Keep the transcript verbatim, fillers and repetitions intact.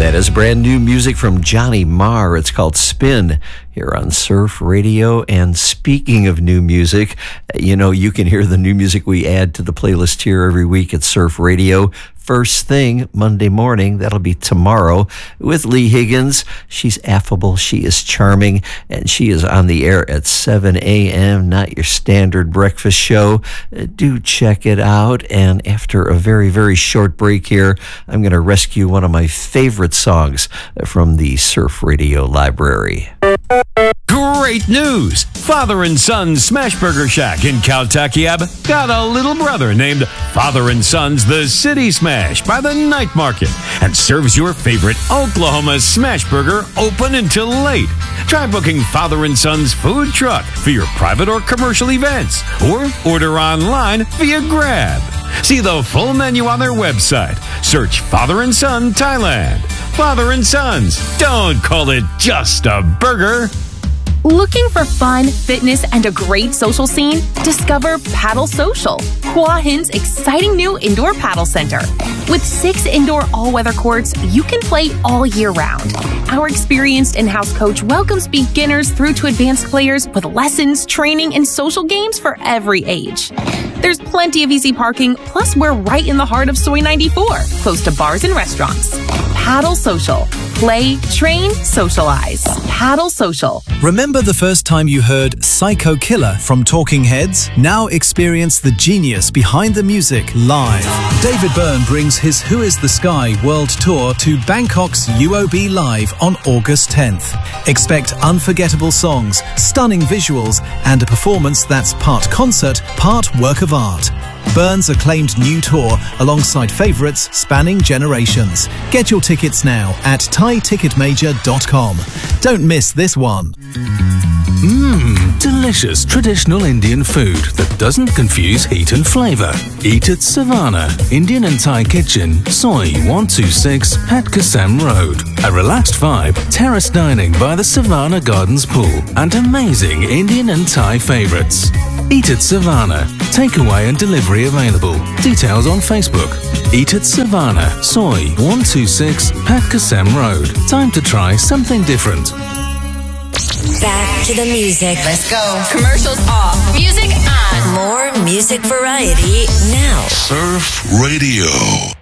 That is brand new music from Johnny Marr. It's called Spin here on Surf Radio. And speaking of new music, you know, you can hear the new music we add to the playlist here every week at Surf Radio. First thing, Monday morning, that'll be tomorrow, with Lee Higgins. She's affable, she is charming, and she is on the air at seven a.m., not your standard breakfast show. Uh, do check it out. And after a very, very short break here, I'm going to rescue one of my favorite songs from the Surf Radio library. Great news! Father and Son Smashburger Shack in Caltakiab got a little brother named Father and Son's The City Smash by the Night Market and serves your favorite Oklahoma Smashburger open until late. Try booking Father and Son's food truck for your private or commercial events, or order online via Grab. See the full menu on their website. Search Father and Son Thailand. Father and Sons. Don't call it just a burger. Looking for fun, fitness, and a great social scene? Discover Paddle Social, Hua Hin's exciting new indoor paddle center. With six indoor all-weather courts, you can play all year round. Our experienced in-house coach welcomes beginners through to advanced players with lessons, training, and social games for every age. There's plenty of easy parking, plus we're right in the heart of Soy ninety-four, close to bars and restaurants. Paddle Social. Play, train, socialize. Paddle Social. Remember the first time you heard Psycho Killer from Talking Heads? Now experience the genius behind the music live. David Byrne brings his Who is the Sky World Tour to Bangkok's U O B Live on August tenth. Expect unforgettable songs, stunning visuals, and a performance that's part concert, part work of art. Byrne's acclaimed new tour alongside favourites spanning generations. Get your tickets now at thai ticket major dot com. Don't miss this one. Mmm, delicious traditional Indian food that doesn't confuse heat and flavour. Eat at Savannah, Indian and Thai Kitchen, Soy one two six, Pat Kassam Road. A relaxed vibe, terrace dining by the Savannah Gardens pool, and amazing Indian and Thai favourites. Eat at Savannah. Takeaway and delivery available. Details on Facebook. Eat at Savannah, Soy one two six, Pat Kassam Road. Time to try something different. Back to the music. Let's go. Commercials off. Music on. More music variety now. Surf Radio.